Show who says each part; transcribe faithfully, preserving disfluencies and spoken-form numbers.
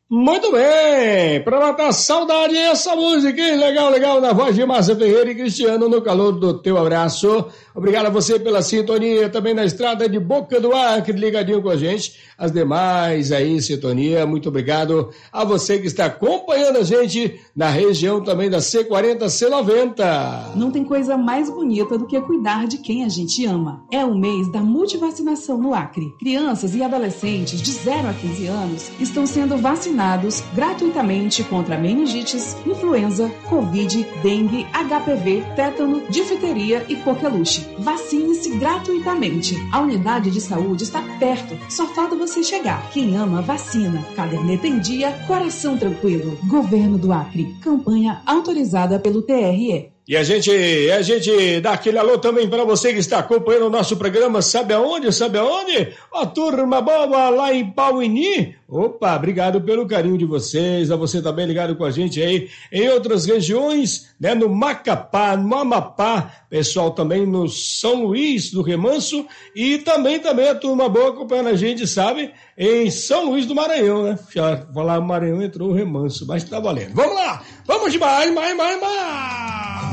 Speaker 1: Muito bem, para matar a saudade, essa música, hein? Legal, legal, na voz de Márcia Ferreira e Cristiano, no calor do teu abraço. Obrigado a você pela sintonia, também na estrada de Boca do Acre, ligadinho com a gente. As demais aí em sintonia, muito obrigado a você que está acompanhando a gente na região também da C quarenta, C noventa.
Speaker 2: Não tem coisa mais bonita do que cuidar de quem a gente ama. É o mês da multivacinação no Acre. Crianças e adolescentes de zero a quinze anos estão sendo vacinados gratuitamente contra meningites, influenza, covid, dengue, H P V, tétano, difteria e coqueluche. Vacine-se gratuitamente. A unidade de saúde está perto, só falta você chegar. Quem ama, vacina. Caderneta em dia, coração tranquilo. Governo do Acre. Campanha autorizada pelo T R E.
Speaker 1: E a gente, a gente dá aquele alô também para você que está acompanhando o nosso programa, sabe aonde, sabe aonde? A turma boa lá em Pauini. Opa, obrigado pelo carinho de vocês, a você também ligado com a gente aí em outras regiões, né, no Macapá, no Amapá, pessoal também no São Luís do Remanso e também, também a turma boa acompanhando a gente, sabe, em São Luís do Maranhão, né? Já falar Maranhão entrou o Remanso, mas tá valendo. Vamos lá, vamos de mais, mais, mais, mais.